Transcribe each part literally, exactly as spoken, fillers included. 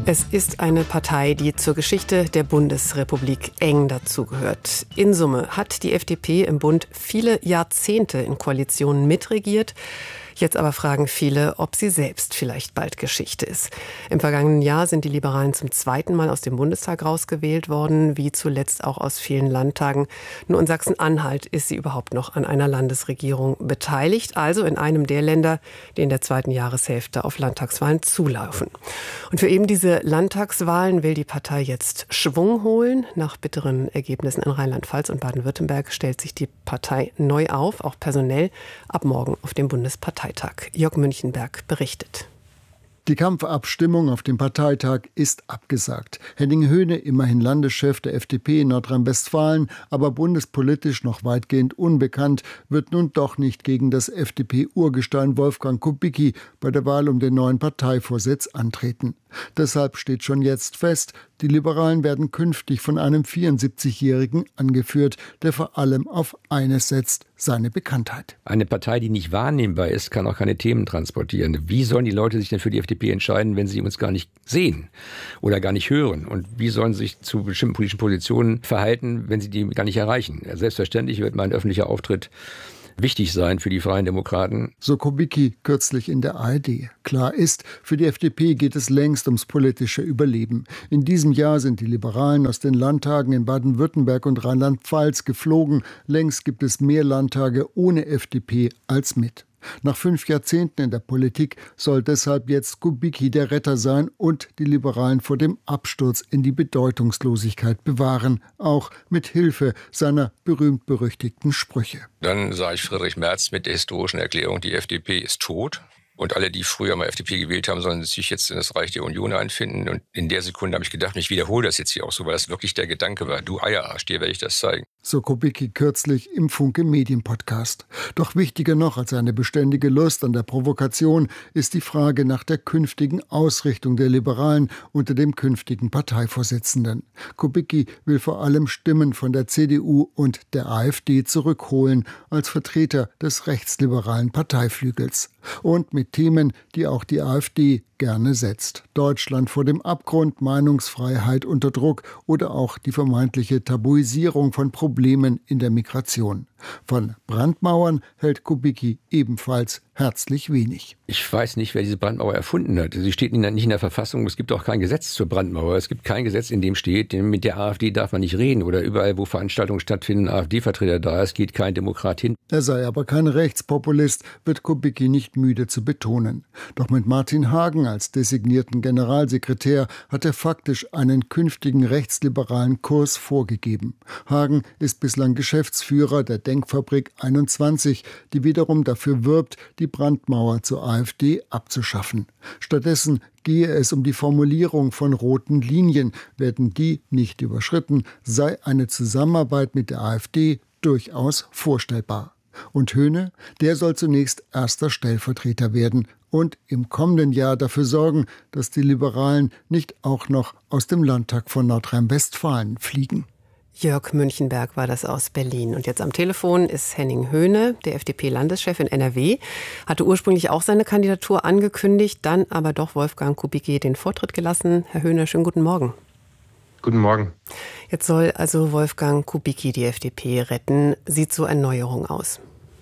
Es ist eine Partei, die zur Geschichte der Bundesrepublik eng dazugehört. In Summe hat die F D P im Bund viele Jahrzehnte in Koalitionen mitregiert. Jetzt aber fragen viele, ob sie selbst vielleicht bald Geschichte ist. Im vergangenen Jahr sind die Liberalen zum zweiten Mal aus dem Bundestag rausgewählt worden, wie zuletzt auch aus vielen Landtagen. Nur in Sachsen-Anhalt ist sie überhaupt noch an einer Landesregierung beteiligt, also in einem der Länder, die in der zweiten Jahreshälfte auf Landtagswahlen zulaufen. Und für eben diese Landtagswahlen will die Partei jetzt Schwung holen. Nach bitteren Ergebnissen in Rheinland-Pfalz und Baden-Württemberg stellt sich die Partei neu auf, auch personell, ab morgen auf dem Bundesparteitag. Jörg Münchenberg berichtet. Die Kampfabstimmung auf dem Parteitag ist abgesagt. Henning Höhne, immerhin Landeschef der F D P in Nordrhein-Westfalen, aber bundespolitisch noch weitgehend unbekannt, wird nun doch nicht gegen das F D P-Urgestein Wolfgang Kubicki bei der Wahl um den neuen Parteivorsitz antreten. Deshalb steht schon jetzt fest, die Liberalen werden künftig von einem vierundsiebzigjährigen angeführt, der vor allem auf eines setzt: seine Bekanntheit. Eine Partei, die nicht wahrnehmbar ist, kann auch keine Themen transportieren. Wie sollen die Leute sich denn für die F D P entscheiden, wenn sie uns gar nicht sehen oder gar nicht hören? Und wie sollen sie sich zu bestimmten politischen Positionen verhalten, wenn sie die gar nicht erreichen? Selbstverständlich wird mein öffentlicher Auftritt wichtig sein für die Freien Demokraten. So Kubicki kürzlich in der A R D. Klar ist, für die F D P geht es längst ums politische Überleben. In diesem Jahr sind die Liberalen aus den Landtagen in Baden-Württemberg und Rheinland-Pfalz geflogen. Längst gibt es mehr Landtage ohne F D P als mit. Nach fünf Jahrzehnten in der Politik soll deshalb jetzt Kubicki der Retter sein und die Liberalen vor dem Absturz in die Bedeutungslosigkeit bewahren, auch mit Hilfe seiner berühmt-berüchtigten Sprüche. Dann sah ich Friedrich Merz mit der historischen Erklärung, die F D P ist tot. Und alle, die früher mal F D P gewählt haben, sollen sich jetzt in das Reich der Union einfinden. Und in der Sekunde habe ich gedacht, ich wiederhole das jetzt hier auch so, weil das wirklich der Gedanke war. Du Eierarsch, dir werde ich das zeigen. So Kubicki kürzlich im Funke Medienpodcast. Doch wichtiger noch als eine beständige Lust an der Provokation ist die Frage nach der künftigen Ausrichtung der Liberalen unter dem künftigen Parteivorsitzenden. Kubicki will vor allem Stimmen von der C D U und der A f D zurückholen als Vertreter des rechtsliberalen Parteiflügels. Und mit Themen, die auch die A f D gerne setzt. Deutschland vor dem Abgrund, Meinungsfreiheit unter Druck oder auch die vermeintliche Tabuisierung von Problemen in der Migration. Von Brandmauern hält Kubicki ebenfalls herzlich wenig. Ich weiß nicht, wer diese Brandmauer erfunden hat. Sie steht nicht in der Verfassung. Es gibt auch kein Gesetz zur Brandmauer. Es gibt kein Gesetz, in dem steht, mit der A f D darf man nicht reden. Oder überall, wo Veranstaltungen stattfinden, A f D-Vertreter da ist, geht kein Demokrat hin. Er sei aber kein Rechtspopulist, wird Kubicki nicht müde zu betonen. Doch mit Martin Hagen als designierten Generalsekretär hat er faktisch einen künftigen rechtsliberalen Kurs vorgegeben. Hagen ist bislang Geschäftsführer der Denkfabrik einundzwanzig, die wiederum dafür wirbt, die Brandmauer zur A f D abzuschaffen. Stattdessen gehe es um die Formulierung von roten Linien. Werden die nicht überschritten, sei eine Zusammenarbeit mit der A f D durchaus vorstellbar. Und Höhne, der soll zunächst erster Stellvertreter werden und im kommenden Jahr dafür sorgen, dass die Liberalen nicht auch noch aus dem Landtag von Nordrhein-Westfalen fliegen. Jörg Münchenberg war das aus Berlin. Und jetzt am Telefon ist Henning Höhne, der F D P-Landeschef in N R W. Hatte ursprünglich auch seine Kandidatur angekündigt, dann aber doch Wolfgang Kubicki den Vortritt gelassen. Herr Höhne, schönen guten Morgen. Guten Morgen. Jetzt soll also Wolfgang Kubicki die F D P retten. Sieht so Erneuerung aus?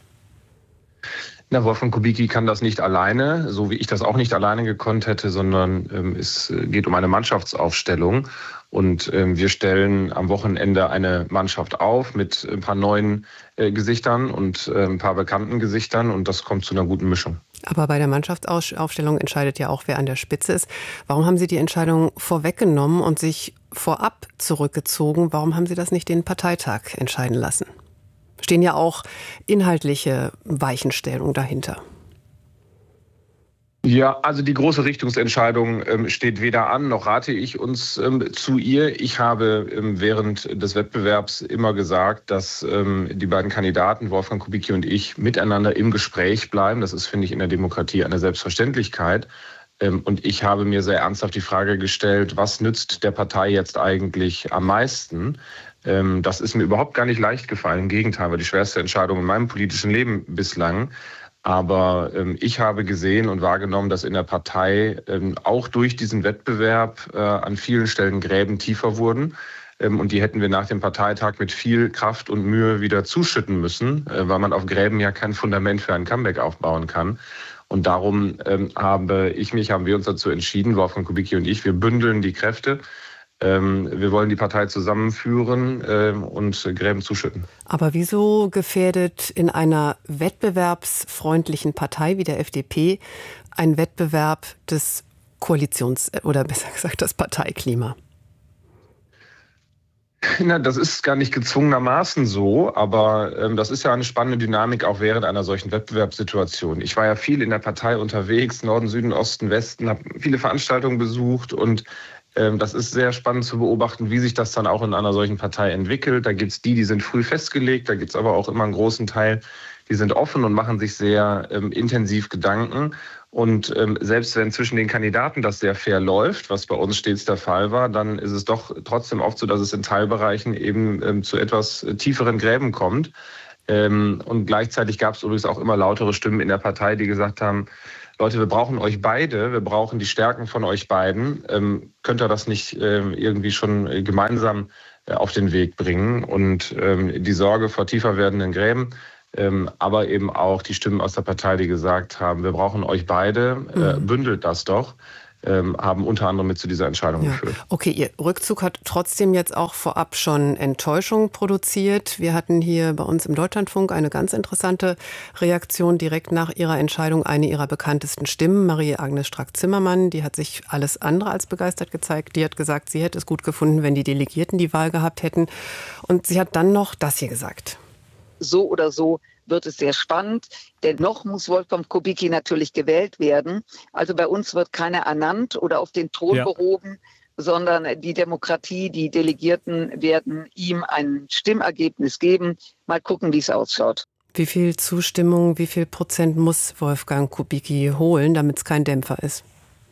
Na, Wolfgang Kubicki kann das nicht alleine, so wie ich das auch nicht alleine gekonnt hätte, sondern ähm, es geht um eine Mannschaftsaufstellung. Und ähm, wir stellen am Wochenende eine Mannschaft auf mit ein paar neuen äh, Gesichtern und äh, ein paar bekannten Gesichtern. Und das kommt zu einer guten Mischung. Aber bei der Mannschaftsaufstellung entscheidet ja auch, wer an der Spitze ist. Warum haben Sie die Entscheidung vorweggenommen und sich vorab zurückgezogen? Warum haben Sie das nicht den Parteitag entscheiden lassen? Stehen ja auch inhaltliche Weichenstellungen dahinter. Ja, also die große Richtungsentscheidung ähm, steht weder an, noch rate ich uns ähm, zu ihr. Ich habe ähm, während des Wettbewerbs immer gesagt, dass ähm, die beiden Kandidaten, Wolfgang Kubicki und ich, miteinander im Gespräch bleiben. Das ist, finde ich, in der Demokratie eine Selbstverständlichkeit. Ähm, und ich habe mir sehr ernsthaft die Frage gestellt, was nützt der Partei jetzt eigentlich am meisten? Ähm, das ist mir überhaupt gar nicht leicht gefallen. Im Gegenteil, war die schwerste Entscheidung in meinem politischen Leben bislang. Aber ähm, ich habe gesehen und wahrgenommen, dass in der Partei ähm, auch durch diesen Wettbewerb äh, an vielen Stellen Gräben tiefer wurden. Ähm, und die hätten wir nach dem Parteitag mit viel Kraft und Mühe wieder zuschütten müssen, äh, weil man auf Gräben ja kein Fundament für ein Comeback aufbauen kann. Und darum ähm, habe ich mich, haben wir uns dazu entschieden, Wolfgang Kubicki und ich, wir bündeln die Kräfte. Wir wollen die Partei zusammenführen und Gräben zuschütten. Aber wieso gefährdet in einer wettbewerbsfreundlichen Partei wie der F D P ein Wettbewerb des Koalitions- oder besser gesagt das Parteiklima? Na, das ist gar nicht gezwungenermaßen so, aber ähm, das ist ja eine spannende Dynamik auch während einer solchen Wettbewerbssituation. Ich war ja viel in der Partei unterwegs, Norden, Süden, Osten, Westen, habe viele Veranstaltungen besucht und das ist sehr spannend zu beobachten, wie sich das dann auch in einer solchen Partei entwickelt. Da gibt es die, die sind früh festgelegt, da gibt es aber auch immer einen großen Teil, die sind offen und machen sich sehr ähm, intensiv Gedanken. Und ähm, selbst wenn zwischen den Kandidaten das sehr fair läuft, was bei uns stets der Fall war, dann ist es doch trotzdem oft so, dass es in Teilbereichen eben ähm, zu etwas tieferen Gräben kommt. Ähm, und gleichzeitig gab es übrigens auch immer lautere Stimmen in der Partei, die gesagt haben, Leute, wir brauchen euch beide, wir brauchen die Stärken von euch beiden. Ähm, könnt ihr das nicht ähm, irgendwie schon gemeinsam äh, auf den Weg bringen? Und ähm, die Sorge vor tiefer werdenden Gräben, ähm, aber eben auch die Stimmen aus der Partei, die gesagt haben, wir brauchen euch beide, äh, bündelt das doch. Ähm, haben unter anderem mit zu dieser Entscheidung ja. geführt. Okay, Ihr Rückzug hat trotzdem jetzt auch vorab schon Enttäuschung produziert. Wir hatten hier bei uns im Deutschlandfunk eine ganz interessante Reaktion direkt nach Ihrer Entscheidung. Eine Ihrer bekanntesten Stimmen, Marie-Agnes Strack-Zimmermann, die hat sich alles andere als begeistert gezeigt. Die hat gesagt, sie hätte es gut gefunden, wenn die Delegierten die Wahl gehabt hätten. Und sie hat dann noch das hier gesagt. So oder so wird es sehr spannend. Dennoch muss Wolfgang Kubicki natürlich gewählt werden. Also bei uns wird keiner ernannt oder auf den Thron ja. behoben, sondern die Demokratie, die Delegierten werden ihm ein Stimmergebnis geben. Mal gucken, wie es ausschaut. Wie viel Zustimmung, wie viel Prozent muss Wolfgang Kubicki holen, damit es kein Dämpfer ist?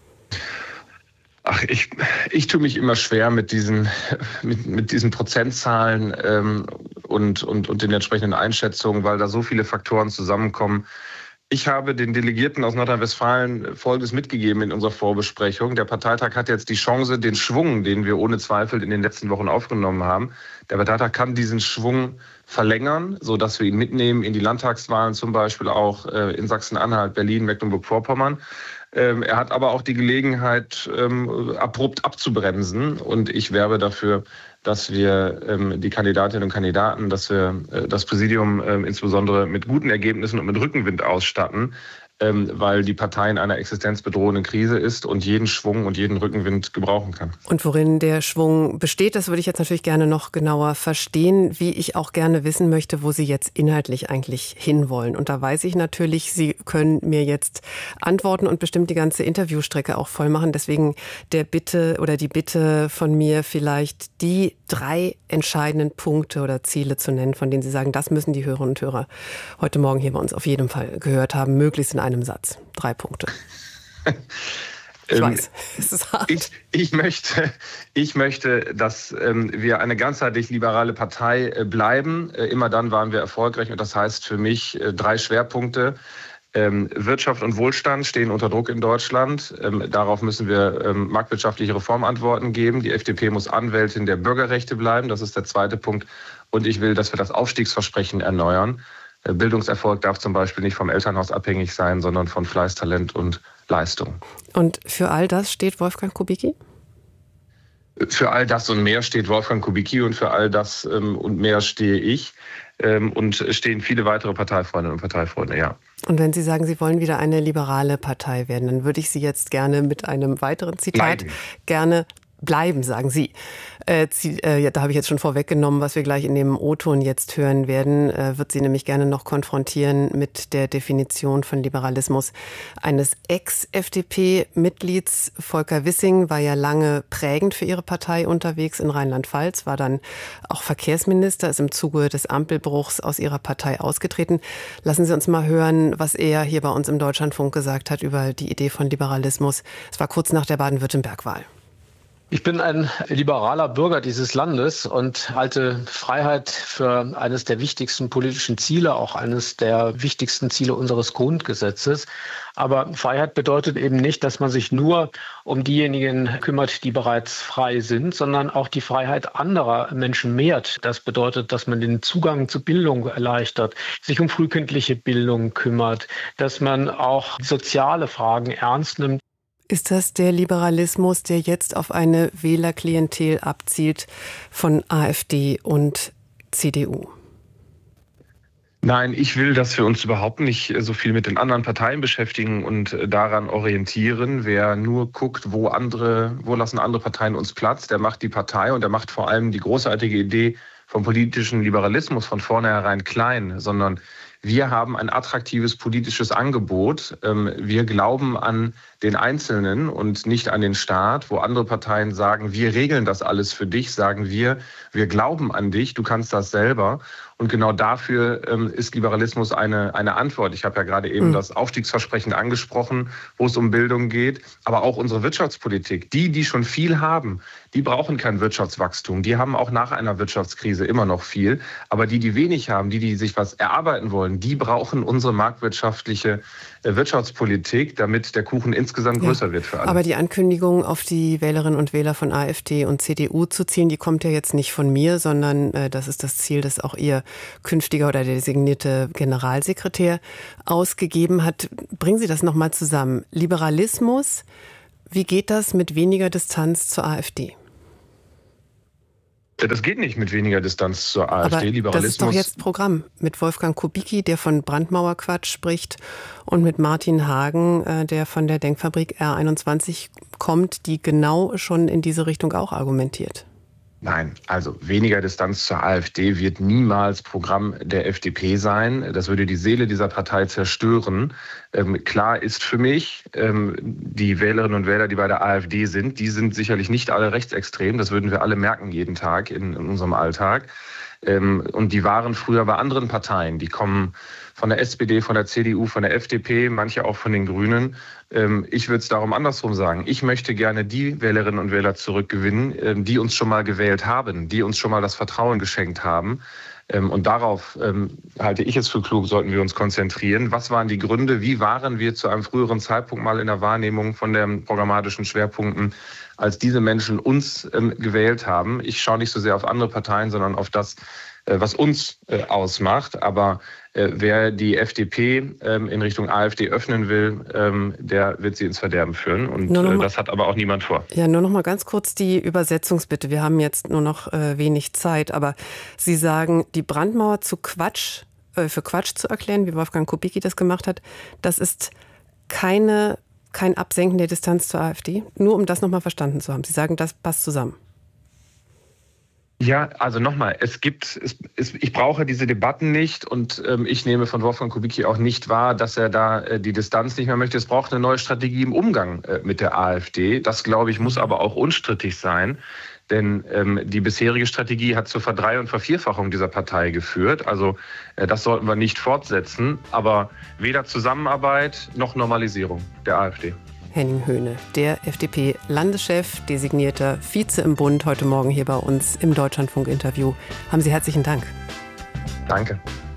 Ach, ich, ich tue mich immer schwer mit diesen, mit, mit diesen Prozentzahlen ähm, und, und, und den entsprechenden Einschätzungen, weil da so viele Faktoren zusammenkommen. Ich habe den Delegierten aus Nordrhein-Westfalen Folgendes mitgegeben in unserer Vorbesprechung. Der Parteitag hat jetzt die Chance, den Schwung, den wir ohne Zweifel in den letzten Wochen aufgenommen haben, der Parteitag kann diesen Schwung verlängern, sodass wir ihn mitnehmen in die Landtagswahlen, zum Beispiel auch äh, in Sachsen-Anhalt, Berlin, Mecklenburg-Vorpommern. Ähm, er hat aber auch die Gelegenheit, ähm, abrupt abzubremsen. Und ich werbe dafür, dass wir ähm, die Kandidatinnen und Kandidaten, dass wir äh, das Präsidium äh, insbesondere mit guten Ergebnissen und mit Rückenwind ausstatten, ähm, weil die Partei in einer existenzbedrohenden Krise ist und jeden Schwung und jeden Rückenwind gebrauchen kann. Und worin der Schwung besteht, das würde ich jetzt natürlich gerne noch genauer verstehen, wie ich auch gerne wissen möchte, wo Sie jetzt inhaltlich eigentlich hinwollen. Und da weiß ich natürlich, Sie können mir jetzt antworten und bestimmt die ganze Interviewstrecke auch voll machen. Deswegen der Bitte oder die Bitte von mir, vielleicht die drei entscheidenden Punkte oder Ziele zu nennen, von denen Sie sagen, das müssen die Hörerinnen und Hörer heute Morgen hier bei uns auf jeden Fall gehört haben, möglichst in einem Satz. Drei Punkte. Ich ähm, weiß, es ist hart. Ich, ich, möchte, ich möchte, dass ähm, wir eine ganzheitlich liberale Partei äh, bleiben. Äh, immer dann waren wir erfolgreich und das heißt für mich äh, drei Schwerpunkte. Ähm, Wirtschaft und Wohlstand stehen unter Druck in Deutschland. Ähm, darauf müssen wir ähm, marktwirtschaftliche Reformantworten geben. Die F D P muss Anwältin der Bürgerrechte bleiben. Das ist der zweite Punkt. Und ich will, dass wir das Aufstiegsversprechen erneuern. Äh, Bildungserfolg darf zum Beispiel nicht vom Elternhaus abhängig sein, sondern von Fleiß, Talent und Leistung. Und für all das steht Wolfgang Kubicki? Für all das und mehr steht Wolfgang Kubicki und für all das ähm, und mehr stehe ich. Ähm, und stehen viele weitere Parteifreundinnen und Parteifreunde, ja. Und wenn Sie sagen, Sie wollen wieder eine liberale Partei werden, dann würde ich Sie jetzt gerne mit einem weiteren Zitat Bleiben. gerne bleiben, sagen Sie. Äh, äh, da habe ich jetzt schon vorweggenommen, was wir gleich in dem O-Ton jetzt hören werden. Äh, wird Sie nämlich gerne noch konfrontieren mit der Definition von Liberalismus eines Ex-F D P-Mitglieds. Volker Wissing war ja lange prägend für Ihre Partei unterwegs in Rheinland-Pfalz, war dann auch Verkehrsminister, ist im Zuge des Ampelbruchs aus Ihrer Partei ausgetreten. Lassen Sie uns mal hören, was er hier bei uns im Deutschlandfunk gesagt hat über die Idee von Liberalismus. Es war kurz nach der Baden-Württemberg-Wahl. Ich bin ein liberaler Bürger dieses Landes und halte Freiheit für eines der wichtigsten politischen Ziele, auch eines der wichtigsten Ziele unseres Grundgesetzes. Aber Freiheit bedeutet eben nicht, dass man sich nur um diejenigen kümmert, die bereits frei sind, sondern auch die Freiheit anderer Menschen mehrt. Das bedeutet, dass man den Zugang zu Bildung erleichtert, sich um frühkindliche Bildung kümmert, dass man auch soziale Fragen ernst nimmt. Ist das der Liberalismus, der jetzt auf eine Wählerklientel abzielt von AfD und C D U? Nein, ich will, dass wir uns überhaupt nicht so viel mit den anderen Parteien beschäftigen und daran orientieren. Wer nur guckt, wo andere, wo lassen andere Parteien uns Platz, der macht die Partei und der macht vor allem die großartige Idee vom politischen Liberalismus von vornherein klein, sondern wir haben ein attraktives politisches Angebot. Wir glauben an den Einzelnen und nicht an den Staat, wo andere Parteien sagen, wir regeln das alles für dich, sagen wir, wir glauben an dich, du kannst das selber. Und genau dafür ist Liberalismus eine, eine Antwort. Ich habe ja gerade eben mhm. das Aufstiegsversprechen angesprochen, wo es um Bildung geht, aber auch unsere Wirtschaftspolitik. Die, die schon viel haben, die brauchen kein Wirtschaftswachstum. Die haben auch nach einer Wirtschaftskrise immer noch viel. Aber die, die wenig haben, die, die sich was erarbeiten wollen, die brauchen unsere marktwirtschaftliche Wirtschaftspolitik, damit der Kuchen insgesamt größer ja, wird für alle. Aber die Ankündigung, auf die Wählerinnen und Wähler von AfD und C D U zu zielen, die kommt ja jetzt nicht von mir, sondern äh, das ist das Ziel, das auch Ihr künftiger oder der designierte Generalsekretär ausgegeben hat. Bringen Sie das nochmal zusammen. Liberalismus, wie geht das mit weniger Distanz zur AfD? Das geht nicht mit weniger Distanz zur AfD. Aber Liberalismus. Das ist doch jetzt Programm mit Wolfgang Kubicki, der von Brandmauerquatsch spricht, und mit Martin Hagen, der von der Denkfabrik R einundzwanzig kommt, die genau schon in diese Richtung auch argumentiert. Nein, also weniger Distanz zur AfD wird niemals Programm der F D P sein. Das würde die Seele dieser Partei zerstören. Ähm, klar ist für mich, ähm, die Wählerinnen und Wähler, die bei der AfD sind, die sind sicherlich nicht alle rechtsextrem. Das würden wir alle merken jeden Tag in, in unserem Alltag. Ähm, und die waren früher bei anderen Parteien. Die kommen von der S P D, von der C D U, von der F D P, manche auch von den Grünen. Ähm, ich würde es darum andersrum sagen. Ich möchte gerne die Wählerinnen und Wähler zurückgewinnen, ähm, die uns schon mal gewählt haben, die uns schon mal das Vertrauen geschenkt haben. Ähm, und darauf ähm, halte ich es für klug, sollten wir uns konzentrieren. Was waren die Gründe? Wie waren wir zu einem früheren Zeitpunkt mal in der Wahrnehmung von den programmatischen Schwerpunkten, als diese Menschen uns ähm, gewählt haben? Ich schaue nicht so sehr auf andere Parteien, sondern auf das, äh, was uns äh, ausmacht. Aber äh, wer die F D P ähm, in Richtung AfD öffnen will, ähm, der wird sie ins Verderben führen. Und äh, das hat aber auch niemand vor. Ja, nur noch mal ganz kurz die Übersetzungsbitte. Wir haben jetzt nur noch äh, wenig Zeit. Aber Sie sagen, die Brandmauer zu Quatsch, äh, für Quatsch zu erklären, wie Wolfgang Kubicki das gemacht hat, das ist keine... kein Absenken der Distanz zur AfD? Nur um das nochmal verstanden zu haben. Sie sagen, das passt zusammen. Ja, also nochmal, es gibt, es, es, ich brauche diese Debatten nicht und ähm, ich nehme von Wolfgang Kubicki auch nicht wahr, dass er da äh, die Distanz nicht mehr möchte. Es braucht eine neue Strategie im Umgang äh, mit der AfD. Das, glaube ich, muss aber auch unstrittig sein. Denn ähm, die bisherige Strategie hat zur Verdrei- und Vervierfachung dieser Partei geführt. Also äh, das sollten wir nicht fortsetzen. Aber weder Zusammenarbeit noch Normalisierung der AfD. Henning Höhne, der F D P-Landeschef, designierter Vize im Bund, heute Morgen hier bei uns im Deutschlandfunk-Interview. Haben Sie herzlichen Dank. Danke.